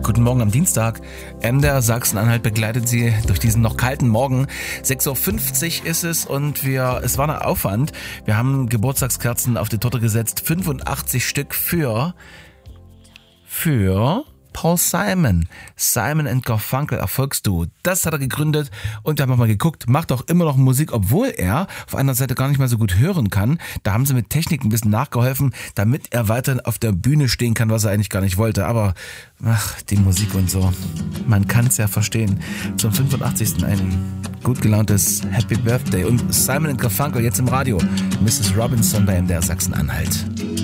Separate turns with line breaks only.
Guten Morgen am Dienstag. MDR Sachsen-Anhalt begleitet Sie durch diesen noch kalten Morgen. 6.50 Uhr ist es und es war ein Aufwand. Wir haben Geburtstagskerzen auf die Torte gesetzt. 85 Stück für Paul Simon. Simon & Garfunkel, Erfolgsduo. Das hat er gegründet und wir haben mal geguckt, macht auch immer noch Musik, obwohl er auf einer Seite gar nicht mehr so gut hören kann. Da haben sie mit Technik ein bisschen nachgeholfen, damit er weiterhin auf der Bühne stehen kann, was er eigentlich gar nicht wollte. Aber, die Musik und so, man kann es ja verstehen. Zum 85. ein gut gelauntes Happy Birthday und Simon & Garfunkel jetzt im Radio. Mrs. Robinson bei MDR Sachsen-Anhalt.